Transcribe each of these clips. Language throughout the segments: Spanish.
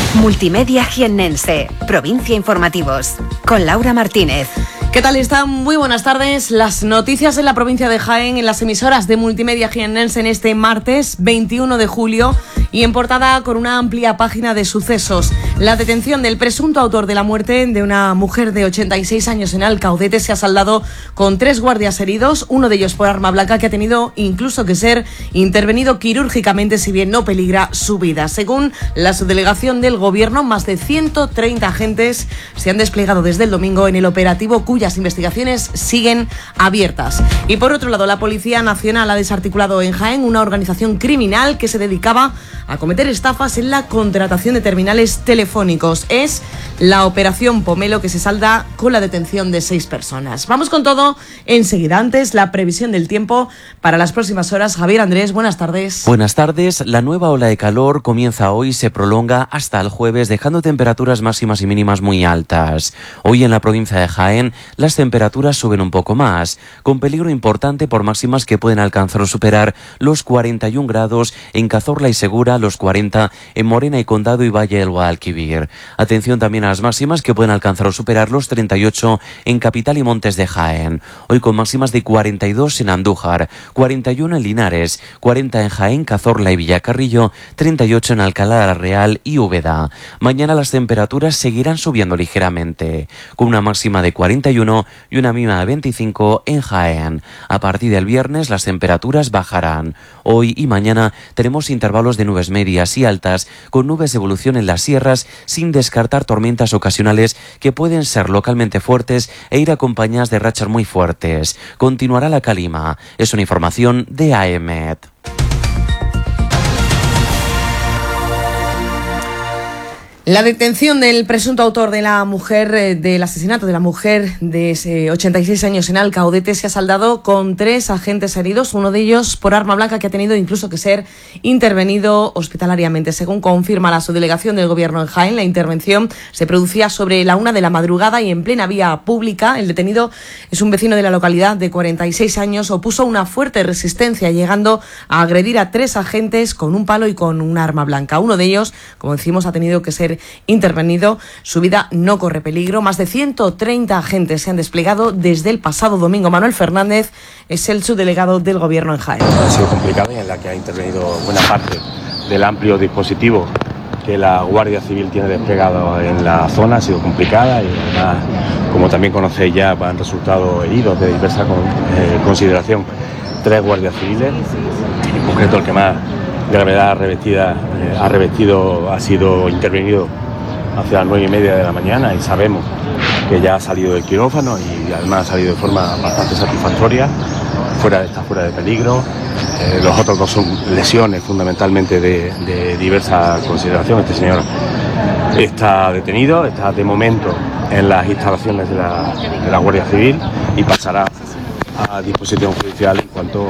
Multimedia Jiennense, Provincia Informativos, con Laura Martínez. ¿Qué tal están? Muy buenas tardes. Las noticias en la provincia de Jaén, en las emisoras de Multimedia Jiennense en este martes 21 de julio y en portada con una amplia página de sucesos. La detención del presunto autor de la muerte de una mujer de 86 años en Alcaudete se ha saldado con 3 guardias heridos, uno de ellos por arma blanca, que ha tenido incluso que ser intervenido quirúrgicamente, si bien no peligra su vida. Según la subdelegación del Gobierno, más de 130 agentes se han desplegado desde el domingo en el operativo, cuyas investigaciones siguen abiertas. Y por otro lado, la Policía Nacional ha desarticulado en Jaén una organización criminal que se dedicaba a cometer estafas en la contratación de terminales telefónicos. Es la Operación Pomelo, que se salda con la detención de 6 personas. Vamos con todo enseguida. Antes, la previsión del tiempo para las próximas horas. Javier Andrés, buenas tardes. Buenas tardes. La nueva ola de calor comienza hoy y se prolonga hasta el jueves, dejando temperaturas máximas y mínimas muy altas. Hoy en la provincia de Jaén las temperaturas suben un poco más, con peligro importante por máximas que pueden alcanzar o superar los 41 grados en Cazorla y Segura, los 40 en Morena y Condado y Valle del Guadalquivir. Atención también a las máximas que pueden alcanzar o superar los 38 en Capital y Montes de Jaén. Hoy con máximas de 42 en Andújar, 41 en Linares, 40 en Jaén, Cazorla y Villacarrillo, 38 en Alcalá de la Real y Úbeda. Mañana las temperaturas seguirán subiendo ligeramente, con una máxima de 41 y una mínima de 25 en Jaén. A partir del viernes las temperaturas bajarán. Hoy y mañana tenemos intervalos de nubes medias y altas, con nubes de evolución en las sierras, sin descartar tormentas ocasionales que pueden ser localmente fuertes e ir acompañadas de rachas muy fuertes. Continuará la calima. Es una información de AEMET. La detención del presunto autor de la mujer, del asesinato de la mujer de 86 años en Alcaudete se ha saldado con 3 agentes heridos, uno de ellos por arma blanca, que ha tenido incluso que ser intervenido hospitalariamente. Según confirma la subdelegación del Gobierno en Jaén, la intervención se producía sobre la 1 de la madrugada y en plena vía pública. El detenido es un vecino de la localidad de 46 años, opuso una fuerte resistencia, llegando a agredir a 3 agentes con un palo y con un arma blanca. Uno de ellos, como decimos, ha tenido que ser intervenido. Su vida no corre peligro. Más de 130 agentes se han desplegado desde el pasado domingo. Manuel Fernández es el subdelegado del Gobierno en Jaén. Ha sido complicado y en la que ha intervenido buena parte del amplio dispositivo que la Guardia Civil tiene desplegado en la zona. Ha sido complicada y además, como también conocéis ya, han resultado heridos de diversa consideración 3 guardias civiles, en concreto el que más gravedad ha revestido ha sido intervenido hacia las 9:30 de la mañana y sabemos que ya ha salido del quirófano y además ha salido de forma bastante satisfactoria, está fuera de peligro. Los otros 2 son lesiones fundamentalmente de diversa consideración. Este señor está detenido, está de momento en las instalaciones de la Guardia Civil y pasará a disposición judicial en cuanto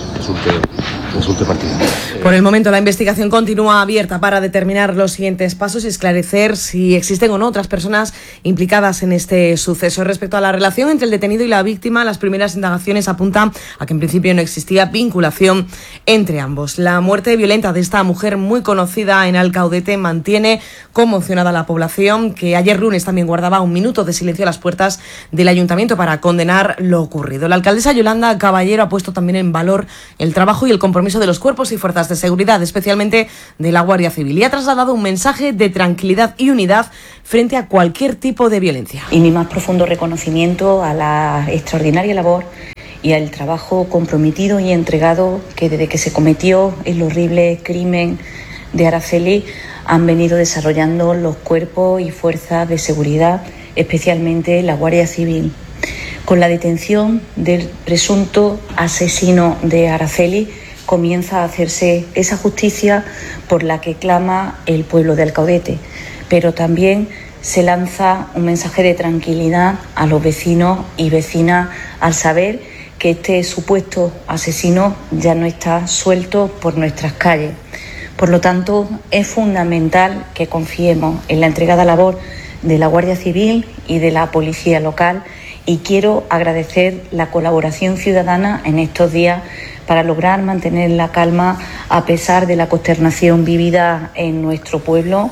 resulte partido. Por el momento la investigación continúa abierta para determinar los siguientes pasos y esclarecer si existen o no otras personas implicadas en este suceso. Respecto a la relación entre el detenido y la víctima, las primeras indagaciones apuntan a que en principio no existía vinculación entre ambos. La muerte violenta de esta mujer muy conocida en Alcaudete mantiene conmocionada a la población, que ayer lunes también guardaba un minuto de silencio a las puertas del ayuntamiento para condenar lo ocurrido. La alcaldesa Yolanda Caballero ha puesto también en valor el trabajo y el compromiso de los cuerpos y fuerzas de seguridad, especialmente de la Guardia Civil, y ha trasladado un mensaje de tranquilidad y unidad frente a cualquier tipo de violencia. Y mi más profundo reconocimiento a la extraordinaria labor y al trabajo comprometido y entregado que desde que se cometió el horrible crimen de Araceli han venido desarrollando los cuerpos y fuerzas de seguridad, especialmente la Guardia Civil. Con la detención del presunto asesino de Araceli comienza a hacerse esa justicia por la que clama el pueblo de Alcaudete, pero también se lanza un mensaje de tranquilidad a los vecinos y vecinas al saber que este supuesto asesino ya no está suelto por nuestras calles. Por lo tanto, es fundamental que confiemos en la entregada labor de la Guardia Civil y de la Policía Local, y quiero agradecer la colaboración ciudadana en estos días para lograr mantener la calma a pesar de la consternación vivida en nuestro pueblo.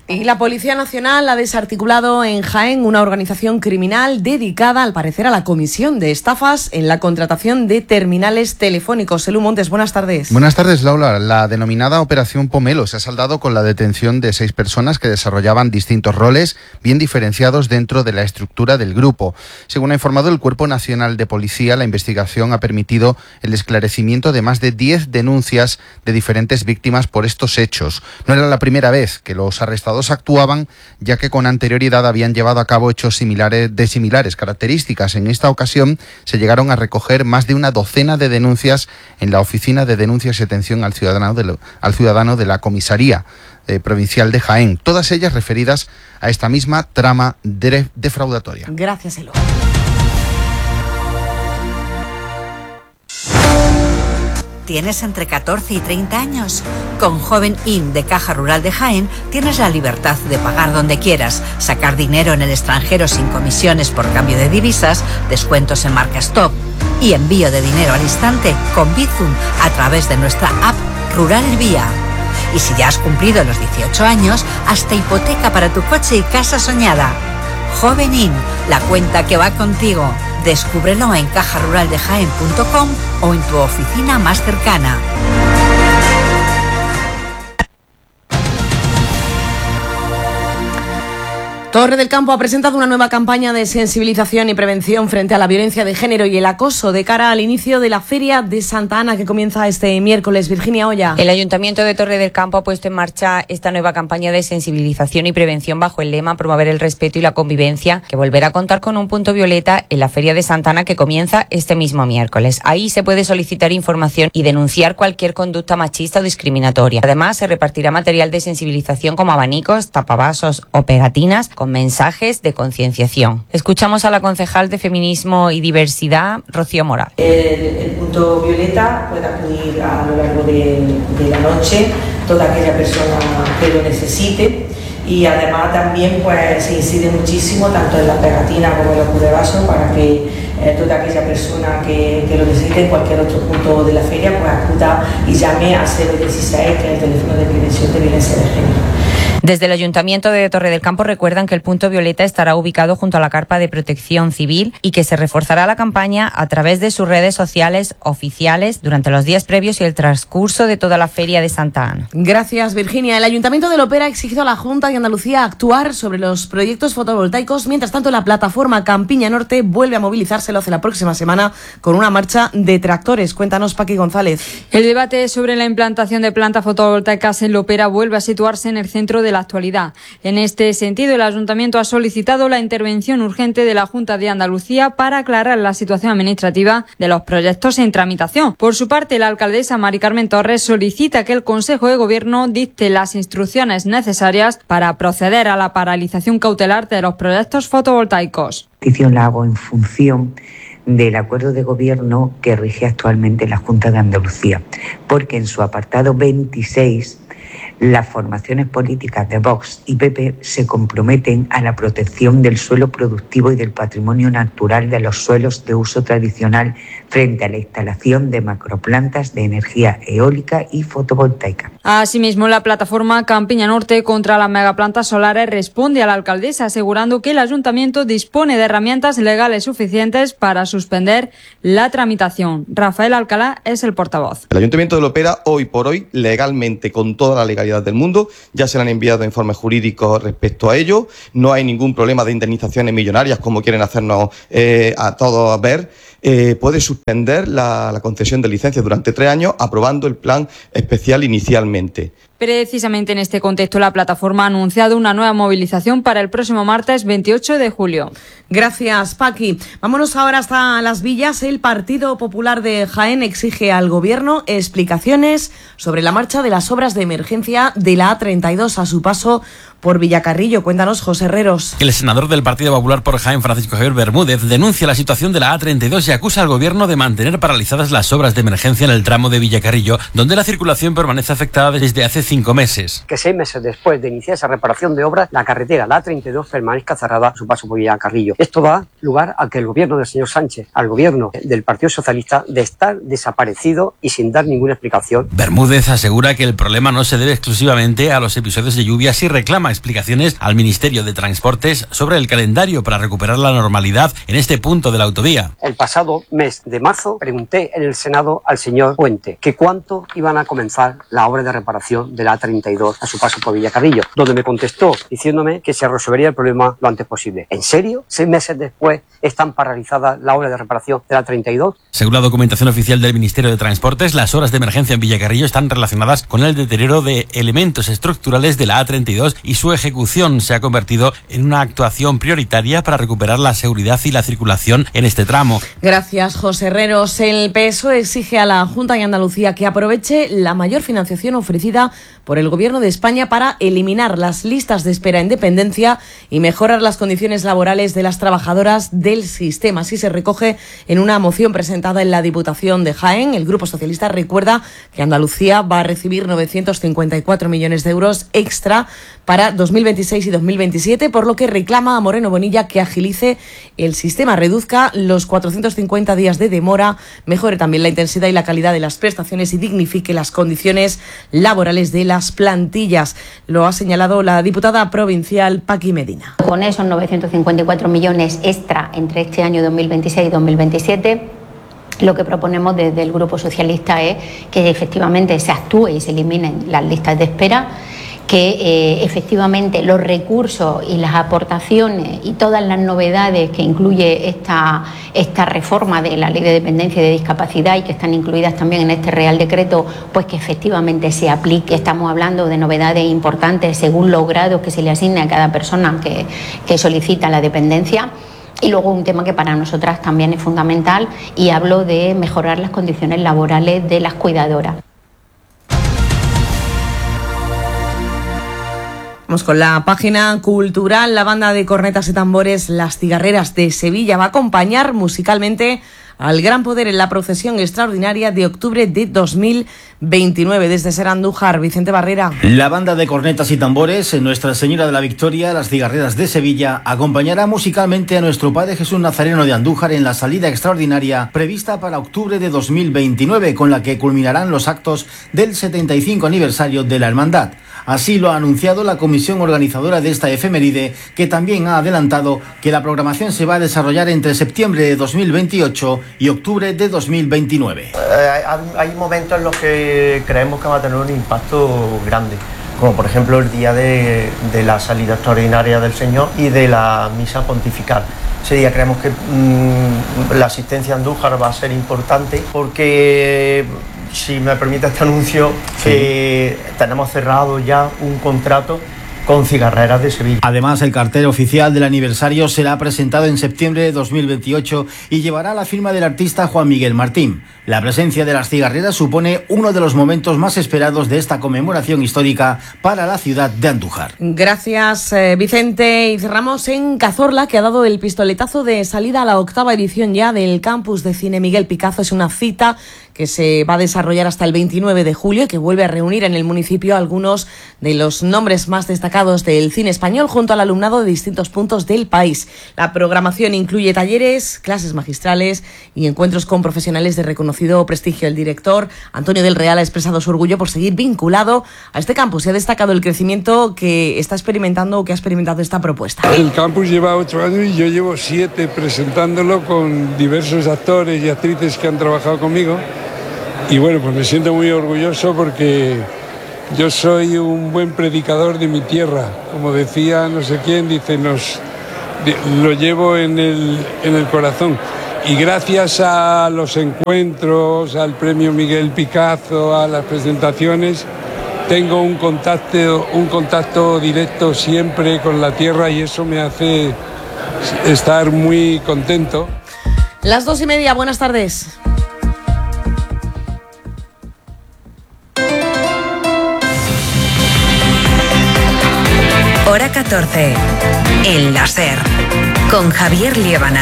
Y la Policía Nacional ha desarticulado en Jaén una organización criminal dedicada, al parecer, a la comisión de estafas en la contratación de terminales telefónicos. Elú Montes, buenas tardes. Buenas tardes, Laura. La denominada Operación Pomelo se ha saldado con la detención de 6 personas que desarrollaban distintos roles bien diferenciados dentro de la estructura del grupo. Según ha informado el Cuerpo Nacional de Policía, la investigación ha permitido el esclarecimiento de más de 10 denuncias de diferentes víctimas por estos hechos. No era la primera vez que los arrestados actuaban, ya que con anterioridad habían llevado a cabo hechos similares características. En esta ocasión se llegaron a recoger más de una docena de denuncias en la Oficina de Denuncias y Atención al Ciudadano de la Comisaría Provincial de Jaén, todas ellas referidas a esta misma trama defraudatoria. Gracias, Elú. ¿Tienes entre 14 y 30 años? Con Joven In de Caja Rural de Jaén tienes la libertad de pagar donde quieras, sacar dinero en el extranjero sin comisiones por cambio de divisas, descuentos en marcas top y envío de dinero al instante con Bizum a través de nuestra app Rural Vía. Y si ya has cumplido los 18 años, hasta hipoteca para tu coche y casa soñada. Joven In, la cuenta que va contigo. Descúbrelo en cajaruraldejaen.com o en tu oficina más cercana. Torre del Campo ha presentado una nueva campaña de sensibilización y prevención frente a la violencia de género y el acoso de cara al inicio de la Feria de Santa Ana, que comienza este miércoles. Virginia Oya. El Ayuntamiento de Torre del Campo ha puesto en marcha esta nueva campaña de sensibilización y prevención bajo el lema Promover el respeto y la convivencia, que volverá a contar con un punto violeta en la Feria de Santa Ana, que comienza este mismo miércoles. Ahí se puede solicitar información y denunciar cualquier conducta machista o discriminatoria. Además, se repartirá material de sensibilización como abanicos, tapavasos o pegatinas con mensajes de concienciación. Escuchamos a la concejal de Feminismo y Diversidad, Rocío Moral. El punto violeta puede acudir a lo largo de la noche toda aquella persona que lo necesite, y además también pues se incide muchísimo tanto en la pegatina como en los cubrevasos para que toda aquella persona que lo necesite en cualquier otro punto de la feria pues acuda y llame a 016, que es el teléfono de prevención de violencia de género. Desde el Ayuntamiento de Torre del Campo recuerdan que el punto violeta estará ubicado junto a la carpa de protección civil y que se reforzará la campaña a través de sus redes sociales oficiales durante los días previos y el transcurso de toda la Feria de Santa Ana. Gracias, Virginia. El Ayuntamiento de Lopera ha exigido a la Junta de Andalucía actuar sobre los proyectos fotovoltaicos. Mientras tanto, la plataforma Campiña Norte vuelve a movilizarse, lo hace la próxima semana, con una marcha de tractores. Cuéntanos, Paqui González. El debate sobre la implantación de plantas fotovoltaicas en Lopera vuelve a situarse en el centro de la actualidad. En este sentido, el Ayuntamiento ha solicitado la intervención urgente de la Junta de Andalucía para aclarar la situación administrativa de los proyectos en tramitación. Por su parte, la alcaldesa Mari Carmen Torres solicita que el Consejo de Gobierno dicte las instrucciones necesarias para proceder a la paralización cautelar de los proyectos fotovoltaicos. La hago en función del acuerdo de gobierno que rige actualmente la Junta de Andalucía, porque en su apartado 26 las formaciones políticas de Vox y PP se comprometen a la protección del suelo productivo y del patrimonio natural de los suelos de uso tradicional frente a la instalación de macroplantas de energía eólica y fotovoltaica. Asimismo, la plataforma Campiña Norte contra las megaplantas solares responde a la alcaldesa asegurando que el Ayuntamiento dispone de herramientas legales suficientes para suspender la tramitación. Rafael Alcalá es el portavoz. El Ayuntamiento de Lopera, hoy por hoy, legalmente, con toda la legalidad del mundo, ya se le han enviado informes jurídicos respecto a ello. No hay ningún problema de indemnizaciones millonarias como quieren hacernos a todos ver. Puede suspender la concesión de licencias durante 3 años aprobando el plan especial inicialmente. Precisamente en este contexto, la plataforma ha anunciado una nueva movilización para el próximo martes 28 de julio. Gracias, Paqui. Vámonos ahora hasta Las Villas. El Partido Popular de Jaén exige al Gobierno explicaciones sobre la marcha de las obras de emergencia de la A32 a su paso por Villacarrillo. Cuéntanos, José Herreros. El senador del Partido Popular por Jaén, Francisco Javier Bermúdez, denuncia la situación de la A32 y acusa al Gobierno de mantener paralizadas las obras de emergencia en el tramo de Villacarrillo, donde la circulación permanece afectada desde hace 5 meses. Que 6 meses después de iniciar esa reparación de obras, la carretera, la A32, permanezca cerrada a su paso por Villacarrillo. Esto da lugar a que el Gobierno del señor Sánchez, al Gobierno del Partido Socialista, de estar desaparecido y sin dar ninguna explicación. Bermúdez asegura que el problema no se debe exclusivamente a los episodios de lluvias y reclama reclama explicaciones al Ministerio de Transportes sobre el calendario para recuperar la normalidad en este punto de la autovía. El pasado mes de marzo pregunté en el Senado al señor Puente que cuánto iban a comenzar la obra de reparación de la A32 a su paso por Villacarrillo, donde me contestó diciéndome que se resolvería el problema lo antes posible. ¿En serio? 6 meses después están paralizadas la obra de reparación de la A32. Según la documentación oficial del Ministerio de Transportes, las horas de emergencia en Villacarrillo están relacionadas con el deterioro de elementos estructurales de la A32 y su ejecución se ha convertido en una actuación prioritaria para recuperar la seguridad y la circulación en este tramo. Gracias, José Herreros. El PSOE exige a la Junta de Andalucía que aproveche la mayor financiación ofrecida por el Gobierno de España para eliminar las listas de espera en dependencia y mejorar las condiciones laborales de las trabajadoras del sistema. Así se recoge en una moción presentada en la Diputación de Jaén. El Grupo Socialista recuerda que Andalucía va a recibir 954 millones de euros extra para 2026 y 2027, por lo que reclama a Moreno Bonilla que agilice el sistema, reduzca los 450 días de demora, mejore también la intensidad y la calidad de las prestaciones y dignifique las condiciones laborales de las plantillas. Lo ha señalado la diputada provincial Paqui Medina. Con esos 954 millones extra entre este año 2026 y 2027, lo que proponemos desde el Grupo Socialista es que efectivamente se actúe y se eliminen las listas de espera, que efectivamente los recursos y las aportaciones y todas las novedades que incluye esta reforma de la Ley de Dependencia y de Discapacidad y que están incluidas también en este Real Decreto, pues que efectivamente se aplique. Estamos hablando de novedades importantes según los grados que se le asigne a cada persona que solicita la dependencia. Y luego un tema que para nosotras también es fundamental, y hablo de mejorar las condiciones laborales de las cuidadoras. Vamos con la página cultural. La banda de cornetas y tambores Las Cigarreras de Sevilla va a acompañar musicalmente al Gran Poder en la procesión extraordinaria de octubre de 2029. Desde Ser Andújar, Vicente Barrera. La banda de cornetas y tambores Nuestra Señora de la Victoria, Las Cigarreras de Sevilla, acompañará musicalmente a nuestro Padre Jesús Nazareno de Andújar en la salida extraordinaria prevista para octubre de 2029, con la que culminarán los actos del 75 aniversario de la hermandad. Así lo ha anunciado la comisión organizadora de esta efeméride, que también ha adelantado que la programación se va a desarrollar entre septiembre de 2028 y octubre de 2029. Hay momentos en los que creemos que va a tener un impacto grande, como por ejemplo el día de la salida extraordinaria del Señor y de la misa pontifical. Ese día creemos que la asistencia a Andújar va a ser importante porque, si me permite este anuncio, tenemos cerrado ya un contrato con Cigarreras de Sevilla. Además, el cartel oficial del aniversario será presentado en septiembre de 2028 y llevará la firma del artista Juan Miguel Martín. La presencia de las cigarreras supone uno de los momentos más esperados de esta conmemoración histórica para la ciudad de Andújar. Gracias, Vicente. Y cerramos en Cazorla, que ha dado el pistoletazo de salida a la 8ª edición ya del Campus de Cine Miguel Picazo. Es una cita que se va a desarrollar hasta el 29 de julio y que vuelve a reunir en el municipio a algunos de los nombres más destacados del cine español junto al alumnado de distintos puntos del país. La programación incluye talleres, clases magistrales y encuentros con profesionales de reconocido prestigio. El director, Antonio del Real, ha expresado su orgullo por seguir vinculado a este campus y ha destacado el crecimiento que está experimentando o que ha experimentado esta propuesta. El campus lleva 8 años y yo llevo 7 presentándolo con diversos actores y actrices que han trabajado conmigo. Y bueno, pues me siento muy orgulloso porque yo soy un buen predicador de mi tierra. Como decía no sé quién, dice, lo llevo en el corazón. Y gracias a los encuentros, al premio Miguel Picazo, a las presentaciones, tengo un contacto directo siempre con la tierra y eso me hace estar muy contento. Las 2:30, buenas tardes. Hora 14. El láser. Con Javier Liébana.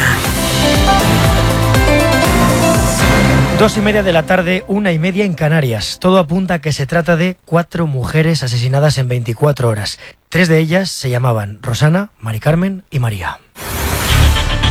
2:30 de la tarde, 1:30 en Canarias. Todo apunta a que se trata de 4 mujeres asesinadas en 24 horas. 3 de ellas se llamaban Rosana, Mari Carmen y María.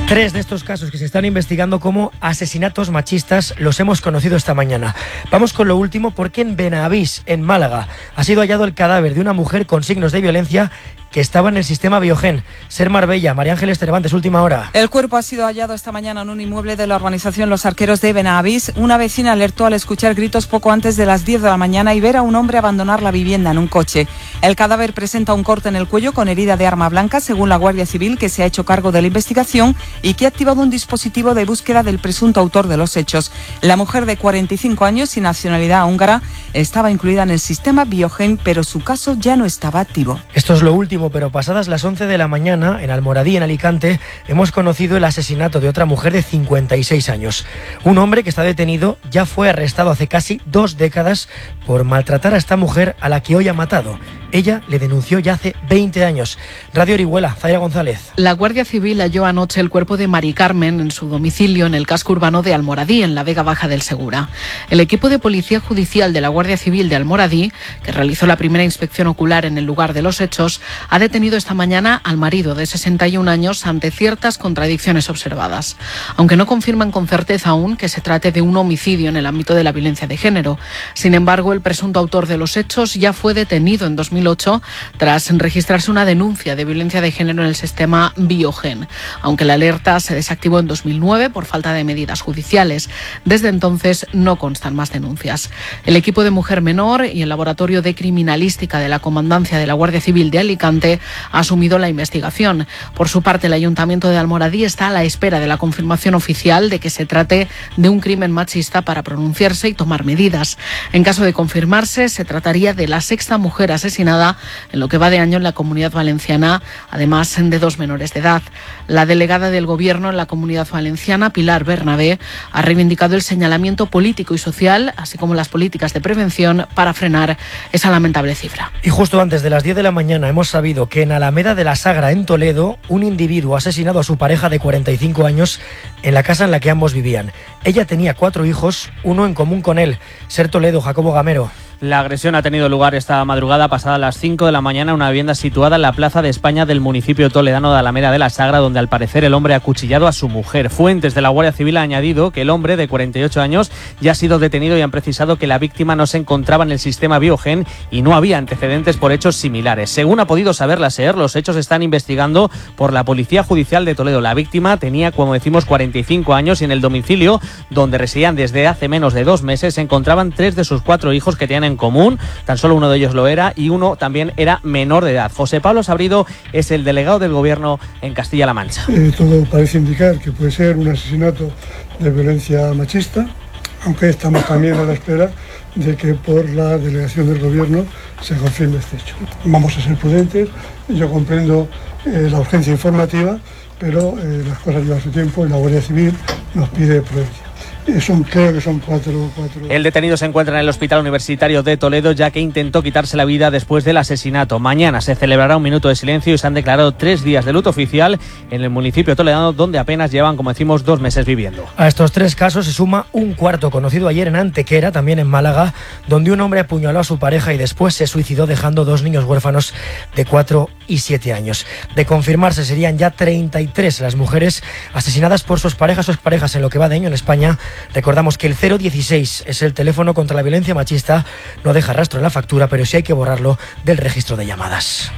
3 de estos casos que se están investigando como asesinatos machistas los hemos conocido esta mañana. Vamos con lo último porque en Benavís, en Málaga, ha sido hallado el cadáver de una mujer con signos de violencia que estaba en el sistema Biogen. Ser Marbella, María Ángeles Cervantes, última hora. El cuerpo ha sido hallado esta mañana en un inmueble de la urbanización Los Arqueros de Benavís. Una vecina alertó al escuchar gritos poco antes de las 10 de la mañana y ver a un hombre abandonar la vivienda en un coche. El cadáver presenta un corte en el cuello con herida de arma blanca, según la Guardia Civil, que se ha hecho cargo de la investigación y que ha activado un dispositivo de búsqueda del presunto autor de los hechos. La mujer de 45 años y nacionalidad húngara estaba incluida en el sistema Biogen, pero su caso ya no estaba activo. Esto es lo último, pero pasadas las 11 de la mañana, en Almoradí, en Alicante, hemos conocido el asesinato de otra mujer de 56 años. Un hombre que está detenido ya fue arrestado hace casi 2 décadas por maltratar a esta mujer a la que hoy ha matado. Ella le denunció ya hace 20 años. Radio Orihuela, Zaira González. La Guardia Civil halló anoche el cuerpo de Mari Carmen en su domicilio en el casco urbano de Almoradí, en la Vega Baja del Segura. El equipo de Policía Judicial de la Guardia Civil de Almoradí, que realizó la primera inspección ocular en el lugar de los hechos, ha detenido esta mañana al marido de 61 años ante ciertas contradicciones observadas. Aunque no confirman con certeza aún que se trate de un homicidio en el ámbito de la violencia de género. Sin embargo, el presunto autor de los hechos ya fue detenido en 2008 tras registrarse una denuncia de violencia de género en el sistema Biogen, aunque la alerta se desactivó en 2009 por falta de medidas judiciales. Desde entonces no constan más denuncias. El equipo de Mujer Menor y el Laboratorio de Criminalística de la Comandancia de la Guardia Civil de Alicante ha asumido la investigación. Por su parte, el Ayuntamiento de Almoradí está a la espera de la confirmación oficial de que se trate de un crimen machista para pronunciarse y tomar medidas. En caso de confirmarse, se trataría de la 6ª mujer asesinada en lo que va de año en la Comunidad Valenciana, además de 2 menores de edad. La delegada del Gobierno en la Comunidad Valenciana, Pilar Bernabé, ha reivindicado el señalamiento político y social, así como las políticas de prevención para frenar esa lamentable cifra. Y justo antes de las 10 de la mañana hemos sabido que en Alameda de la Sagra, en Toledo, un individuo ha asesinado a su pareja de 45 años en la casa en la que ambos vivían. Ella tenía 4 hijos, uno en común con él. Ser Toledo, Jacobo Gamero. La agresión ha tenido lugar esta madrugada pasada las 5 de la mañana en una vivienda situada en la Plaza de España del municipio toledano de Alameda de la Sagra, donde al parecer el hombre ha acuchillado a su mujer. Fuentes de la Guardia Civil han añadido que el hombre de 48 años ya ha sido detenido y han precisado que la víctima no se encontraba en el sistema Biogen y no había antecedentes por hechos similares. Según ha podido saber la SER, los hechos se están investigando por la Policía Judicial de Toledo. La víctima tenía, como decimos, 45 años y en el domicilio donde residían desde hace menos de 2 meses se encontraban 3 de sus 4 hijos que tenían en común. Tan solo uno de ellos lo era y uno también era menor de edad. José Pablo Sabrido es el delegado del Gobierno en Castilla-La Mancha. Todo parece indicar que puede ser un asesinato de violencia machista, aunque estamos también a la espera de que por la delegación del Gobierno se confirme este hecho. Vamos a ser prudentes, yo comprendo la urgencia informativa, pero las cosas llevan su tiempo y la Guardia Civil nos pide prudencia. Creo que son cuatro. El detenido se encuentra en el Hospital Universitario de Toledo, ya que intentó quitarse la vida después del asesinato. Mañana se celebrará un minuto de silencio y se han declarado 3 días de luto oficial en el municipio toledano, donde apenas llevan, como decimos, 2 meses viviendo. A estos 3 casos se suma un cuarto, conocido ayer en Antequera, también en Málaga, donde un hombre apuñaló a su pareja y después se suicidó dejando 2 niños huérfanos de 4 y 7 años. De confirmarse, serían ya 33 las mujeres asesinadas por sus parejas o exparejas en lo que va de año en España. Recordamos que el 016 es el teléfono contra la violencia machista. No deja rastro en la factura, pero sí hay que borrarlo del registro de llamadas.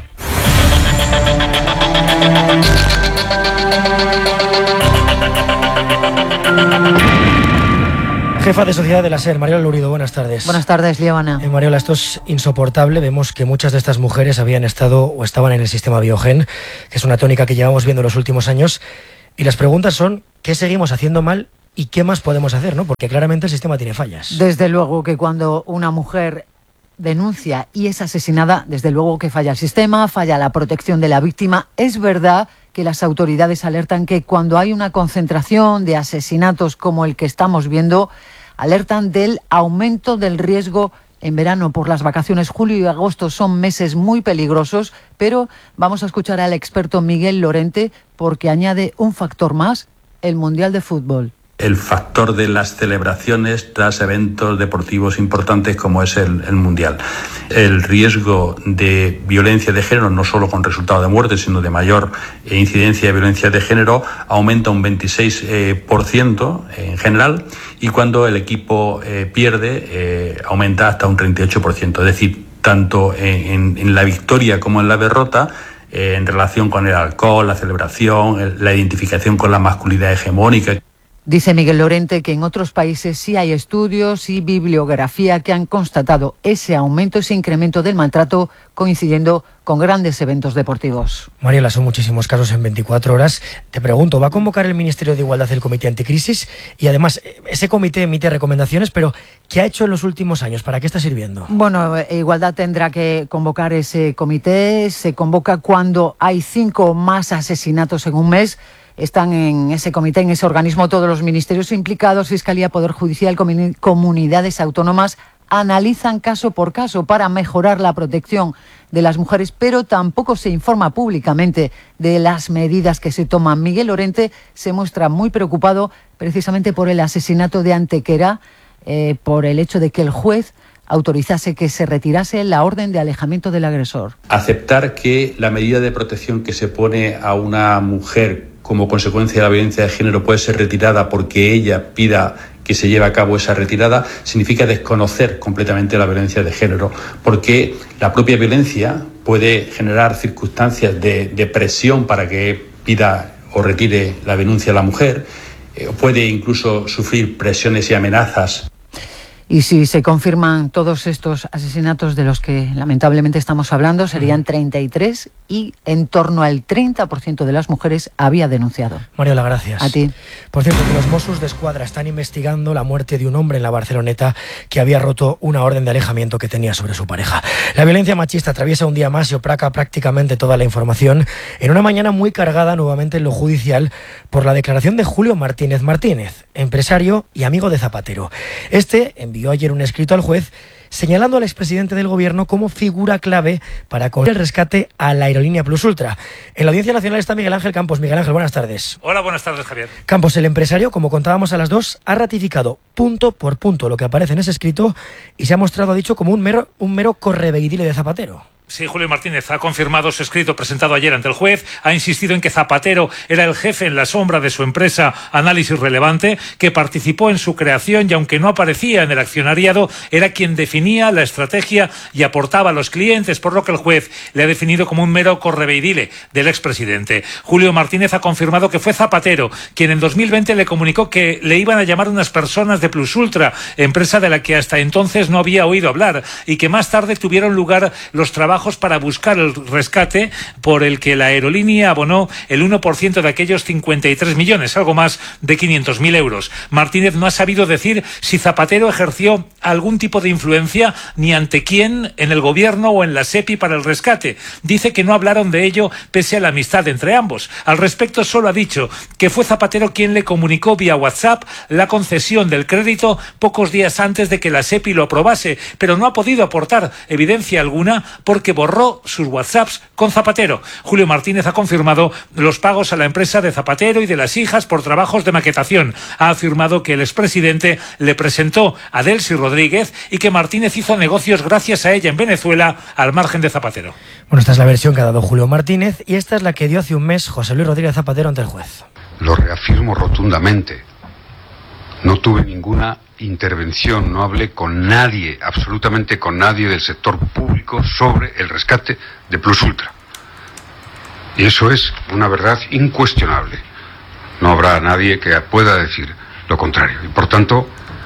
Jefa de Sociedad de la SER, Mariola Lurido, buenas tardes. Buenas tardes, Liobana. Mariola, esto es insoportable. Vemos que muchas de estas mujeres habían estado o estaban en el sistema Biogen, que es una tónica que llevamos viendo en los últimos años. Y las preguntas son, ¿qué seguimos haciendo mal y qué más podemos hacer, ¿no? Porque claramente el sistema tiene fallas. Desde luego que cuando una mujer denuncia y es asesinada, desde luego que falla el sistema, falla la protección de la víctima. Es verdad que las autoridades alertan que cuando hay una concentración de asesinatos como el que estamos viendo, alertan del aumento del riesgo en verano por las vacaciones. Julio y agosto son meses muy peligrosos, pero vamos a escuchar al experto Miguel Lorente porque añade un factor más, el Mundial de Fútbol. el factor de las celebraciones tras eventos deportivos importantes como es el Mundial. El riesgo de violencia de género, no solo con resultado de muerte, sino de mayor incidencia de violencia de género, aumenta un 26% en general, y cuando el equipo pierde, aumenta hasta un 38%. Es decir, tanto en la victoria como en la derrota, en relación con el alcohol, la celebración, la identificación con la masculinidad hegemónica. Dice Miguel Lorente que en otros países sí hay estudios y bibliografía que han constatado ese aumento, ese incremento del maltrato, coincidiendo con grandes eventos deportivos. Mariela, son muchísimos casos en 24 horas. Te pregunto, ¿va a convocar el Ministerio de Igualdad el Comité Anticrisis? Y además, ese comité emite recomendaciones, pero ¿qué ha hecho en los últimos años? ¿Para qué está sirviendo? Bueno, Igualdad tendrá que convocar ese comité. Se convoca cuando hay 5 o más asesinatos en un mes. Están en ese comité, en ese organismo, todos los ministerios implicados, Fiscalía, Poder Judicial, comunidades autónomas, analizan caso por caso para mejorar la protección de las mujeres, pero tampoco se informa públicamente de las medidas que se toman. Miguel Lorente se muestra muy preocupado precisamente por el asesinato de Antequera, por el hecho de que el juez autorizase que se retirase la orden de alejamiento del agresor. Aceptar que la medida de protección que se pone a una mujer como consecuencia de la violencia de género puede ser retirada porque ella pida que se lleve a cabo esa retirada, significa desconocer completamente la violencia de género, porque la propia violencia puede generar circunstancias de presión para que pida o retire la denuncia a la mujer, puede incluso sufrir presiones y amenazas. Y si se confirman todos estos asesinatos de los que lamentablemente estamos hablando, serían 33 y en torno al 30% de las mujeres había denunciado. Mariola, gracias. A ti. Por cierto, que los Mossos d'Esquadra están investigando la muerte de un hombre en la Barceloneta que había roto una orden de alejamiento que tenía sobre su pareja. La violencia machista atraviesa un día más y opaca prácticamente toda la información en una mañana muy cargada nuevamente en lo judicial por la declaración de Julio Martínez Martínez, empresario y amigo de Zapatero. Este envió ayer un escrito al juez señalando al expresidente del gobierno como figura clave para conseguir el rescate a la aerolínea Plus Ultra. En la Audiencia Nacional está Miguel Ángel Campos. Miguel Ángel, buenas tardes. Hola, buenas tardes, Javier. Campos, el empresario, como contábamos a las 2, ha ratificado punto por punto lo que aparece en ese escrito y se ha mostrado, ha dicho, como un mero correveidile de Zapatero. Sí, Julio Martínez ha confirmado su escrito presentado ayer ante el juez, ha insistido en que Zapatero era el jefe en la sombra de su empresa Análisis Relevante, que participó en su creación y aunque no aparecía en el accionariado, era quien definía la estrategia y aportaba a los clientes, por lo que el juez le ha definido como un mero correveidile del expresidente. Julio Martínez ha confirmado que fue Zapatero quien en 2020 le comunicó que le iban a llamar unas personas de Plus Ultra, empresa de la que hasta entonces no había oído hablar, y que más tarde tuvieron lugar los trabajos para buscar el rescate por el que la aerolínea abonó el 1% de aquellos 53 millones, algo más de 500.000 euros. Martínez no ha sabido decir si Zapatero ejerció algún tipo de influencia ni ante quién en el gobierno o en la SEPI para el rescate. Dice que no hablaron de ello pese a la amistad entre ambos. Al respecto solo ha dicho que fue Zapatero quien le comunicó vía WhatsApp la concesión del crédito pocos días antes de que la SEPI lo aprobase, pero no ha podido aportar evidencia alguna porque borró sus WhatsApps con Zapatero. Julio Martínez ha confirmado los pagos a la empresa de Zapatero y de las hijas por trabajos de maquetación. Ha afirmado que el expresidente le presentó a Delcy Rodríguez y que Martínez hizo negocios gracias a ella en Venezuela al margen de Zapatero. Bueno, esta es la versión que ha dado Julio Martínez y esta es la que dio hace un mes José Luis Rodríguez Zapatero ante el juez. Lo reafirmo rotundamente. No tuve ninguna intervención, no hablé con nadie, absolutamente con nadie del sector público sobre el rescate de Plus Ultra. Y eso es una verdad incuestionable. No habrá nadie que pueda decir lo contrario. Y por tanto,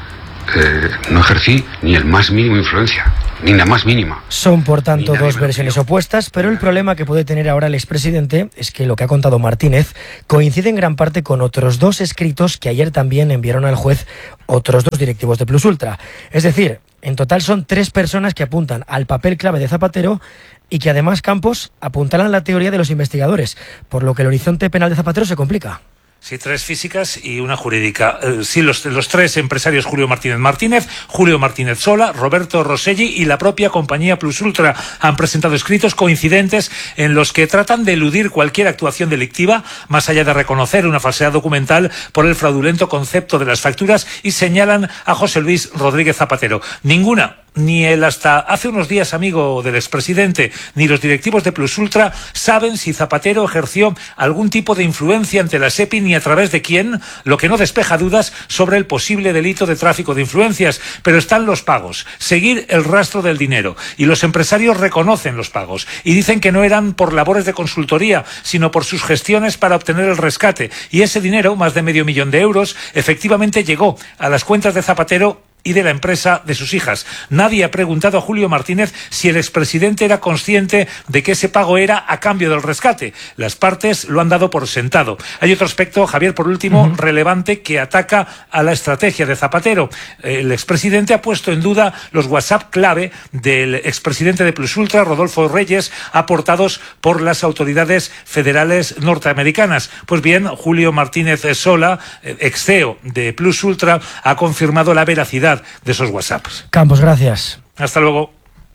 no ejercí ni el más mínimo influencia, ni la más mínima. Son, por tanto, dos versiones opuestas, pero el problema que puede tener ahora el expresidente es que lo que ha contado Martínez coincide en gran parte con otros dos escritos que ayer también enviaron al juez otros dos directivos de Plus Ultra. Es decir, en total son 3 personas que apuntan al papel clave de Zapatero y que además, Campos, apuntalan la teoría de los investigadores, por lo que el horizonte penal de Zapatero se complica. Sí, 3 físicas y una jurídica. Sí, los 3 empresarios, Julio Martínez, Julio Martínez Sola, Roberto Rosselli y la propia compañía Plus Ultra, han presentado escritos coincidentes en los que tratan de eludir cualquier actuación delictiva, más allá de reconocer una falsedad documental por el fraudulento concepto de las facturas, y señalan a José Luis Rodríguez Zapatero. Ninguna, ni el hasta hace unos días amigo del expresidente, ni los directivos de Plus Ultra saben si Zapatero ejerció algún tipo de influencia ante la SEPI ni a través de quién, lo que no despeja dudas sobre el posible delito de tráfico de influencias. Pero están los pagos, seguir el rastro del dinero, y los empresarios reconocen los pagos y dicen que no eran por labores de consultoría, sino por sus gestiones para obtener el rescate, y ese dinero, más de $500.000 de euros, efectivamente llegó a las cuentas de Zapatero y de la empresa de sus hijas. Nadie ha preguntado a Julio Martínez si el expresidente era consciente de que ese pago era a cambio del rescate. Las partes lo han dado por sentado. Hay otro aspecto, Javier, por último, relevante, que ataca a la estrategia de Zapatero. El expresidente ha puesto en duda los WhatsApp clave del expresidente de Plus Ultra, Rodolfo Reyes, aportados por las autoridades federales norteamericanas. Pues bien, Julio Martínez Sola, ex CEO de Plus Ultra, ha confirmado la veracidad de esos WhatsApps. Campos, gracias. Hasta luego.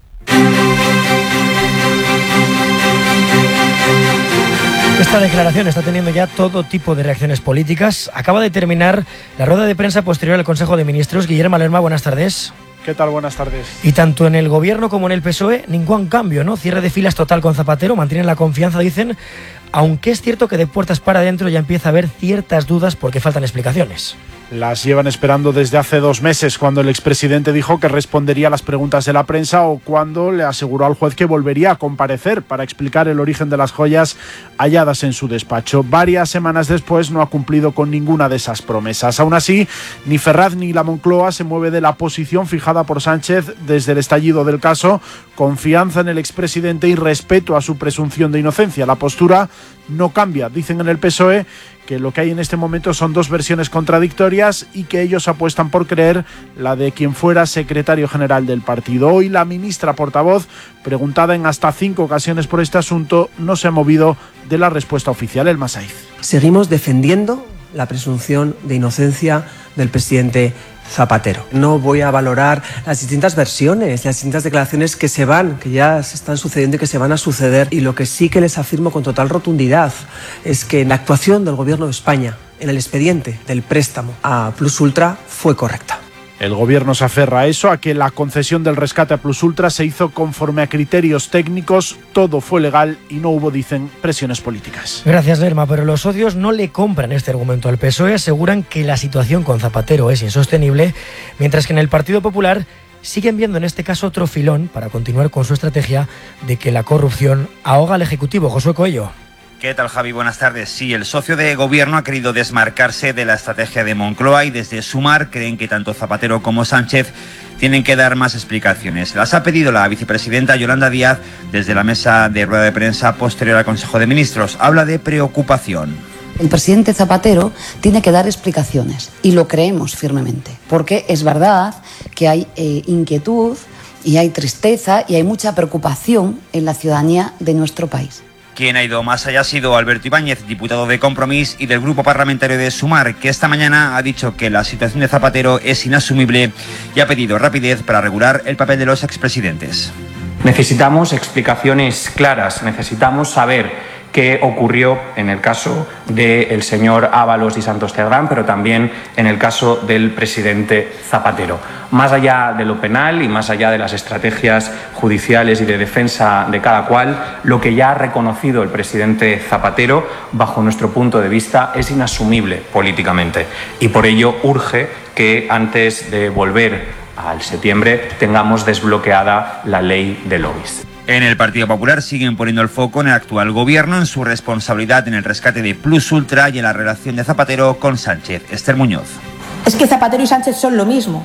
Esta declaración está teniendo ya todo tipo de reacciones políticas. Acaba de terminar la rueda de prensa posterior al Consejo de Ministros. Guillermo Lerma, buenas tardes. ¿Qué tal? Buenas tardes. Y tanto en el Gobierno como en el PSOE, ningún cambio, ¿no? Cierre de filas total con Zapatero, mantienen la confianza, dicen, aunque es cierto que de puertas para adentro ya empieza a haber ciertas dudas porque faltan explicaciones. Las llevan esperando desde hace 2 meses, cuando el expresidente dijo que respondería a las preguntas de la prensa, o cuando le aseguró al juez que volvería a comparecer para explicar el origen de las joyas halladas en su despacho. Varias semanas después no ha cumplido con ninguna de esas promesas. Aún así, ni Ferraz ni la Moncloa se mueve de la posición fijada por Sánchez desde el estallido del caso: confianza en el expresidente y respeto a su presunción de inocencia. La postura no cambia. Dicen en el PSOE que lo que hay en este momento son 2 versiones contradictorias y que ellos apuestan por creer la de quien fuera secretario general del partido. Hoy la ministra portavoz, preguntada en hasta 5 ocasiones por este asunto, no se ha movido de la respuesta oficial. El Masaiz. Seguimos defendiendo la presunción de inocencia del presidente Zapatero. No voy a valorar las distintas versiones, las distintas declaraciones que ya se están sucediendo y que se van a suceder, y lo que sí que les afirmo con total rotundidad es que la actuación del Gobierno de España en el expediente del préstamo a Plus Ultra fue correcta. El Gobierno se aferra a eso, a que la concesión del rescate a Plus Ultra se hizo conforme a criterios técnicos, todo fue legal y no hubo, dicen, presiones políticas. Gracias, Lerma, pero los socios no le compran este argumento al PSOE, aseguran que la situación con Zapatero es insostenible, mientras que en el Partido Popular siguen viendo en este caso otro filón para continuar con su estrategia de que la corrupción ahoga al Ejecutivo. Josué Coello. ¿Qué tal, Javi? Buenas tardes. Sí, el socio de gobierno ha querido desmarcarse de la estrategia de Moncloa y desde Sumar creen que tanto Zapatero como Sánchez tienen que dar más explicaciones. Las ha pedido la vicepresidenta Yolanda Díaz desde la mesa de rueda de prensa posterior al Consejo de Ministros. Habla de preocupación. El presidente Zapatero tiene que dar explicaciones y lo creemos firmemente, porque es verdad que hay inquietud y hay tristeza y hay mucha preocupación en la ciudadanía de nuestro país. Quien ha ido más allá ha sido Alberto Ibáñez, diputado de Compromís y del grupo parlamentario de Sumar, que esta mañana ha dicho que la situación de Zapatero es inasumible y ha pedido rapidez para regular el papel de los expresidentes. Necesitamos explicaciones claras, necesitamos saber qué ocurrió en el caso del señor Ábalos y Santos Cerdán, pero también en el caso del presidente Zapatero. Más allá de lo penal y más allá de las estrategias judiciales y de defensa de cada cual, lo que ya ha reconocido el presidente Zapatero, bajo nuestro punto de vista, es inasumible políticamente. Y por ello urge que antes de volver al septiembre tengamos desbloqueada la ley de lobbies. En el Partido Popular siguen poniendo el foco en el actual gobierno, en su responsabilidad en el rescate de Plus Ultra y en la relación de Zapatero con Sánchez. Esther Muñoz. Es que Zapatero y Sánchez son lo mismo.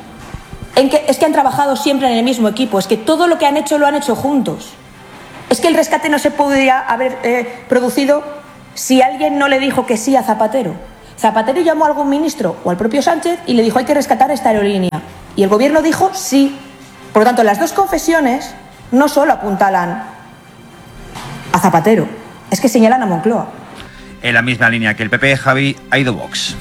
Es que han trabajado siempre en el mismo equipo. Es que todo lo que han hecho lo han hecho juntos. Es que el rescate no se podría haber producido si alguien no le dijo que sí a Zapatero. Zapatero llamó a algún ministro o al propio Sánchez y le dijo: hay que rescatar esta aerolínea. Y el gobierno dijo sí. Por lo tanto, las dos confesiones no solo apuntalan a Zapatero, es que señalan a Moncloa. En la misma línea que el PP, Javi, ha ido Vox.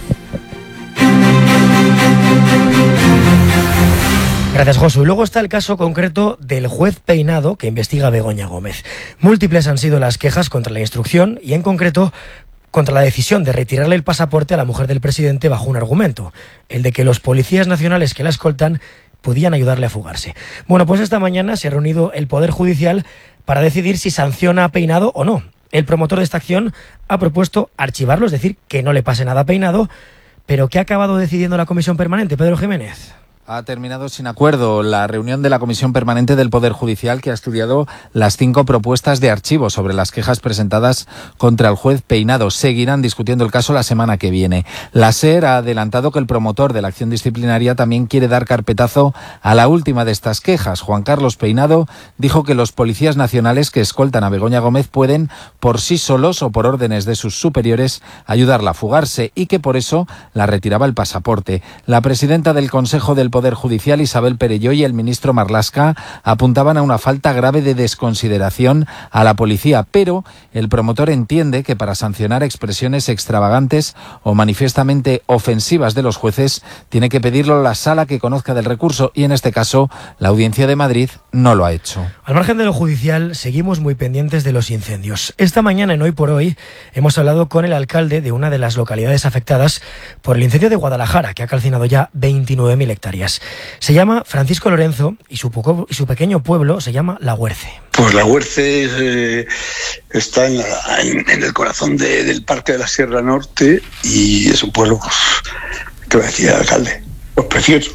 Gracias, Josu. Y luego está el caso concreto del juez Peinado que investiga a Begoña Gómez. Múltiples han sido las quejas contra la instrucción y, en concreto, contra la decisión de retirarle el pasaporte a la mujer del presidente bajo un argumento, el de que los policías nacionales que la escoltan podían ayudarle a fugarse. Bueno, pues esta mañana se ha reunido el Poder Judicial para decidir si sanciona a Peinado o no. El promotor de esta acción ha propuesto archivarlo, es decir, que no le pase nada a Peinado, pero ¿qué ha acabado decidiendo la Comisión Permanente, Pedro Jiménez? Ha terminado sin acuerdo la reunión de la Comisión Permanente del Poder Judicial, que ha estudiado las 5 propuestas de archivo sobre las quejas presentadas contra el juez Peinado. Seguirán discutiendo el caso la semana que viene. La SER ha adelantado que el promotor de la acción disciplinaria también quiere dar carpetazo a la última de estas quejas. Juan Carlos Peinado dijo que los policías nacionales que escoltan a Begoña Gómez pueden, por sí solos o por órdenes de sus superiores, ayudarla a fugarse y que por eso la retiraba el pasaporte. La presidenta del Consejo del Poder Judicial, Isabel Perelló, y el ministro Marlaska apuntaban a una falta grave de desconsideración a la policía, pero el promotor entiende que para sancionar expresiones extravagantes o manifiestamente ofensivas de los jueces tiene que pedirlo la sala que conozca del recurso, y en este caso la Audiencia de Madrid no lo ha hecho. Al margen de lo judicial, seguimos muy pendientes de los incendios. Esta mañana en Hoy por Hoy hemos hablado con el alcalde de una de las localidades afectadas por el incendio de Guadalajara, que ha calcinado ya 29.000 hectáreas. Se llama Francisco Lorenzo y su pequeño pueblo se llama La Huerce. Pues La Huerce está en el corazón del Parque de la Sierra Norte y es un pueblo, pues, ¿qué va a decir el alcalde? Pues precioso.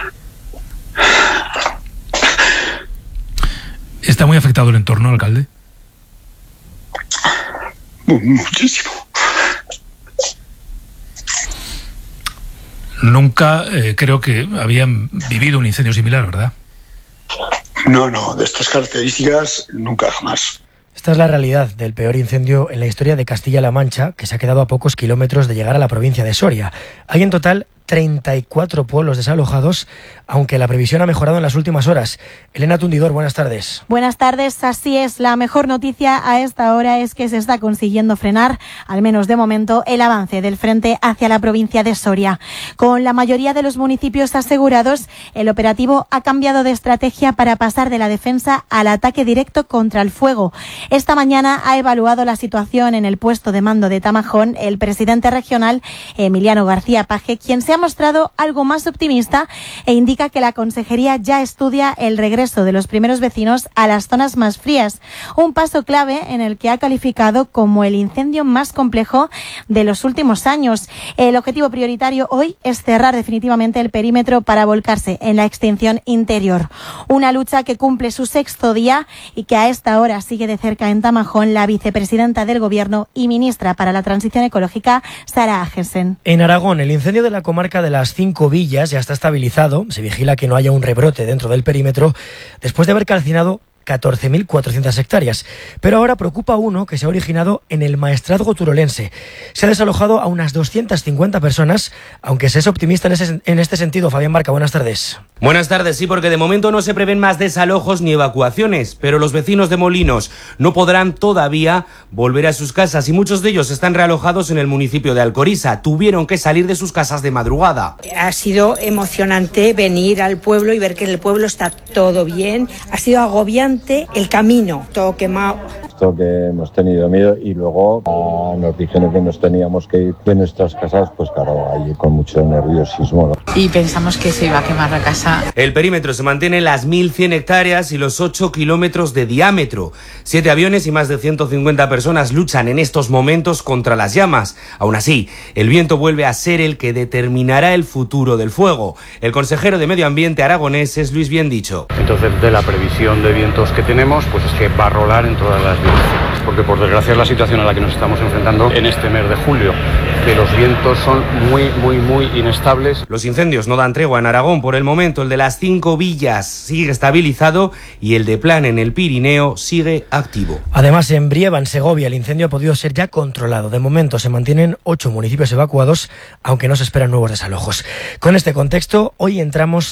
¿Está muy afectado el entorno, alcalde? Muchísimo. Nunca creo que habían vivido un incendio similar, ¿verdad? No, de estas características nunca jamás. Esta es la realidad del peor incendio en la historia de Castilla-La Mancha, que se ha quedado a pocos kilómetros de llegar a la provincia de Soria. Hay en total 34 pueblos desalojados, aunque la previsión ha mejorado en las últimas horas. Elena Tundidor, buenas tardes. Buenas tardes, así es. La mejor noticia a esta hora es que se está consiguiendo frenar, al menos de momento, el avance del frente hacia la provincia de Soria. Con la mayoría de los municipios asegurados, el operativo ha cambiado de estrategia para pasar de la defensa al ataque directo contra el fuego. Esta mañana ha evaluado la situación en el puesto de mando de Tamajón el presidente regional, Emiliano García Paje, quien se ha mostrado algo más optimista e indica que la consejería ya estudia el regreso de los primeros vecinos a las zonas más frías, un paso clave en el que ha calificado como el incendio más complejo de los últimos años. El objetivo prioritario hoy es cerrar definitivamente el perímetro para volcarse en la extinción interior, una lucha que cumple su 6º día y que a esta hora sigue de cerca en Tamajón la vicepresidenta del Gobierno y ministra para la Transición Ecológica, Sara Agesen. En Aragón, el incendio de la comarca de las 5 villas ya está estabilizado. Se vigila que no haya un rebrote dentro del perímetro después de haber calcinado 14.400 hectáreas. Pero ahora preocupa uno que se ha originado en el Maestrazgo turolense. Se ha desalojado a unas 250 personas, aunque se es optimista en este sentido. Fabián Barca, buenas tardes. Buenas tardes, sí, porque de momento no se prevén más desalojos ni evacuaciones, pero los vecinos de Molinos no podrán todavía volver a sus casas y muchos de ellos están realojados en el municipio de Alcoriza. Tuvieron que salir de sus casas de madrugada. Ha sido emocionante venir al pueblo y ver que en el pueblo está todo bien. Ha sido agobiante el camino, todo quemado. Esto que hemos tenido miedo y luego nos dijeron que nos teníamos que ir de nuestras casas, pues claro, ahí con mucho nerviosismo, ¿no? Y pensamos que se iba a quemar la casa. El perímetro se mantiene en las 1.100 hectáreas y los 8 kilómetros de diámetro. 7 aviones y más de 150 personas luchan en estos momentos contra las llamas. Aún así, el viento vuelve a ser el que determinará el futuro del fuego. El consejero de Medio Ambiente aragonés es Luis Biendicho. Entonces, de la previsión de vientos que tenemos, pues es que va a rolar en todas las direcciones, porque por desgracia es la situación a la que nos estamos enfrentando en este mes de julio, que los vientos son muy inestables. Los incendios no dan tregua en Aragón por el momento. El de las 5 villas sigue estabilizado y el de Plan en el Pirineo sigue activo. Además, en Brieva, en Segovia, el incendio ha podido ser ya controlado. De momento se mantienen 8 municipios evacuados, aunque no se esperan nuevos desalojos. Con este contexto, hoy entramos